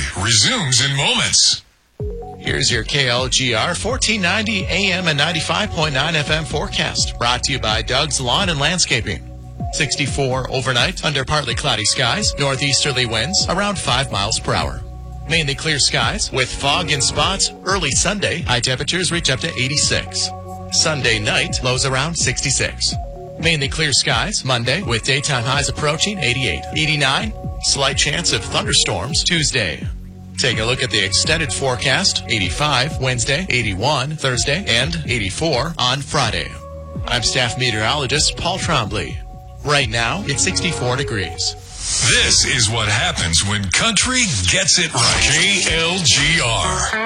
resumes in moments. Here's your KLGR 1490 AM and 95.9 FM forecast, brought to you by Doug's Lawn and Landscaping. 64 overnight under partly cloudy skies, northeasterly winds around 5 miles per hour. Mainly clear skies with fog in spots early Sunday. High temperatures reach up to 86. Sunday night, lows around 66. Mainly clear skies Monday with daytime highs approaching 88. 89, slight chance of thunderstorms Tuesday. Take a look at the extended forecast. 85 Wednesday, 81 Thursday, and 84 on Friday. I'm staff meteorologist Paul Trombley. Right now, it's 64 degrees. This is what happens when country gets it right. KLGR.